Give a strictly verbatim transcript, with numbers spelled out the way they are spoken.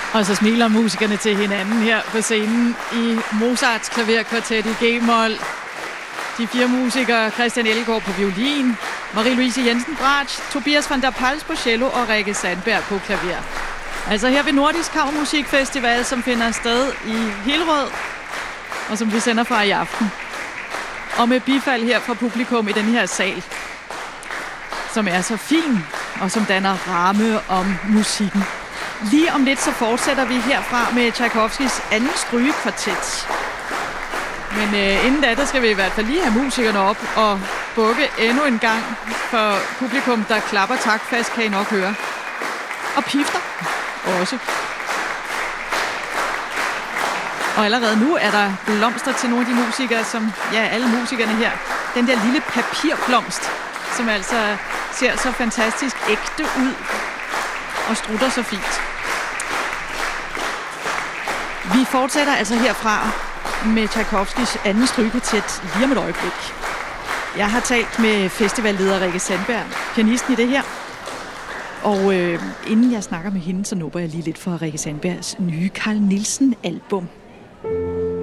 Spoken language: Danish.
Og så smiler musikerne til hinanden her på scenen i Mozarts klaverkvartet i G-mol. De fire musikere, Christian Ellegaard på violin, Marie-Louise Jensen bratsch, Tobias van der Pals på cello og Rikke Sandberg på klaver. Altså her ved Nordisk Kammermusikfestival, som finder sted i Hillerød, og som vi sender fra i aften. Og med bifald her fra publikum i den her sal, som er så fin, og som danner ramme om musikken. Lige om lidt så fortsætter vi herfra med Tchaikovskys anden strygekvartet. Men øh, inden da, der skal vi i hvert fald lige have musikerne op og bukke endnu en gang for publikum, der klapper taktfast, kan I nok høre. Og pifter også. Og allerede nu er der blomster til nogle af de musikere, som, ja, alle musikerne her. Den der lille papirblomst, som altså ser så fantastisk ægte ud og strutter så fint. Vi fortsætter altså herfra med Tchaikovskys anden strygekvartet lige om et øjeblik. Jeg har talt med festivalleder Rikke Sandberg, pianisten i det her. Og øh, inden jeg snakker med hende, så nubber jeg lige lidt for Rikke Sandbergs nye Carl Nielsen-album.